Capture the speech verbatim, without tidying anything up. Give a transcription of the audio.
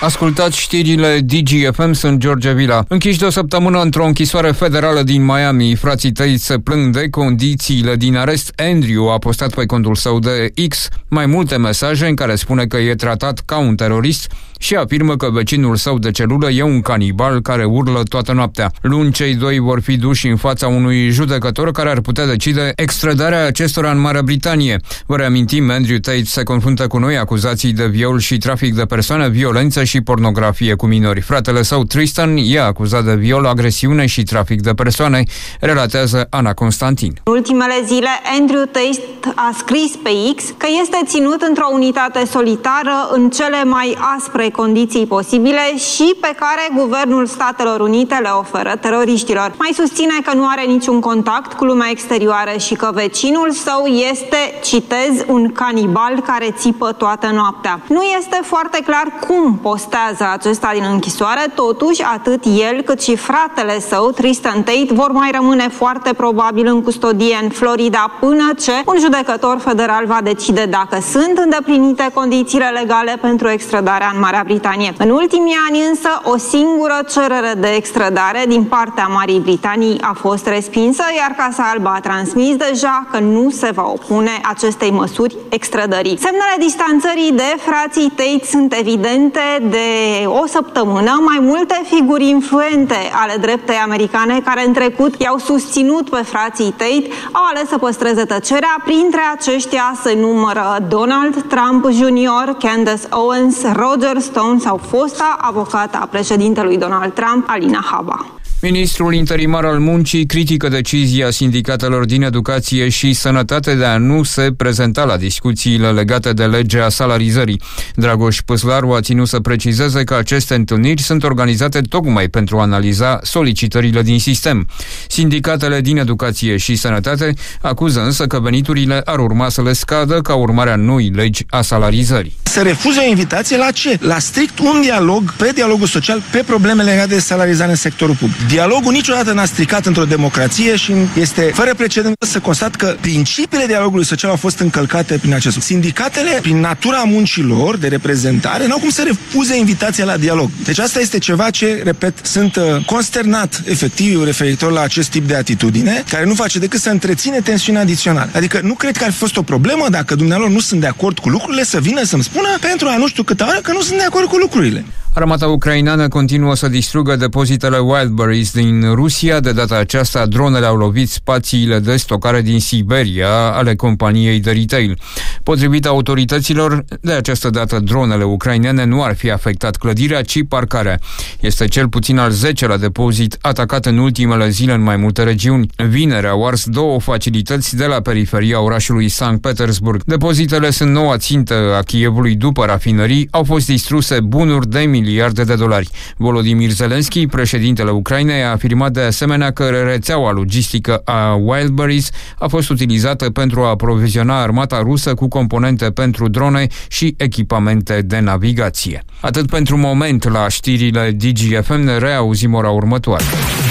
Ascultați știrile D G F M, sunt George Vila. Închiși de o săptămână într-o închisoare federală din Miami, frații tăi se plâng de condițiile din arest. Andrew a postat pe contul său de X mai multe mesaje în care spune că e tratat ca un terorist și afirmă că vecinul său de celulă e un canibal care urlă toată noaptea. Luni, cei doi vor fi duși în fața unui judecător care ar putea decide extradarea acestora în Marea Britanie. Vă reamintim, Andrew Tate se confruntă cu noi acuzații de viol și trafic de persoane, violență și pornografie cu minori. Fratele său, Tristan, e acuzat de viol, agresiune și trafic de persoane, relatează Ana Constantin. În ultimele zile, Andrew Tate a scris pe X că este ținut într-o unitate solitară în cele mai aspre condiții posibile și pe care Guvernul Statelor Unite le oferă teroriștilor. Mai susține că nu are niciun contact cu lumea exterioară și că vecinul său este, citez, un canibal care țipă toată noaptea. Nu este foarte clar cum postează acesta din închisoare, totuși atât el cât și fratele său, Tristan Tate, vor mai rămâne foarte probabil în custodie în Florida până ce un judecător federal va decide dacă sunt îndeplinite condițiile legale pentru extradarea în Marea Britanie. În ultimii ani însă, o singură cerere de extradare din partea Marii Britanii a fost respinsă, iar Casa Albă a transmis deja că nu se va opune acestei măsuri extradării. Semnele distanțării de frații Tate sunt evidente de o săptămână. Mai multe figuri influente ale dreptei americane care în trecut i-au susținut pe frații Tate au ales să păstreze tăcerea. Printre aceștia se numără Donald Trump junior, Candace Owens, Roger Stone sau fosta avocată a președintelui Donald Trump, Alina Habba. Ministrul interimar al muncii critică decizia sindicatelor din educație și sănătate de a nu se prezenta la discuțiile legate de legea salarizării. Dragoș Păslaru a ținut să precizeze că aceste întâlniri sunt organizate tocmai pentru a analiza solicitările din sistem. Sindicatele din educație și sănătate acuză însă că veniturile ar urma să le scadă ca urmare a noii legi a salarizării. Se refuză o invitație la ce? La strict un dialog, pe dialogul social, pe probleme legate de salarizare în sectorul public. Dialogul niciodată n-a stricat într-o democrație și este fără precedent să constat că principiile dialogului social au fost încălcate prin acest lucru. Sindicatele, prin natura muncilor de reprezentare, n-au cum să refuze invitația la dialog. Deci asta este ceva ce, repet, sunt uh, consternat efectiv referitor la acest tip de atitudine, care nu face decât să întreține tensiunea adițională. Adică nu cred că ar fi fost o problemă dacă dumnealor nu sunt de acord cu lucrurile să vină să-mi spună pentru a nu știu câte ore că nu sunt de acord cu lucrurile. Armata ucraineană continuă să distrugă depozitele Wildberries din Rusia. De data aceasta, dronele au lovit spațiile de stocare din Siberia ale companiei de retail. Potrivit autorităților, de această dată dronele ucrainene nu ar fi afectat clădirea, ci parcarea. Este cel puțin al zecelea depozit atacat în ultimele zile în mai multe regiuni. Vineri au ars două facilități de la periferia orașului Sankt Petersburg. Depozitele sunt noua țintă a Kievului după rafinării. Au fost distruse bunuri de miliarde de dolari. Volodymyr Zelensky, președintele Ucrainei, a afirmat de asemenea că rețeaua logistică a Wildberries a fost utilizată pentru a aproviziona armata rusă cu componente pentru drone și echipamente de navigație. Atât pentru moment la știrile D G F M, ne reauzim ora următoare.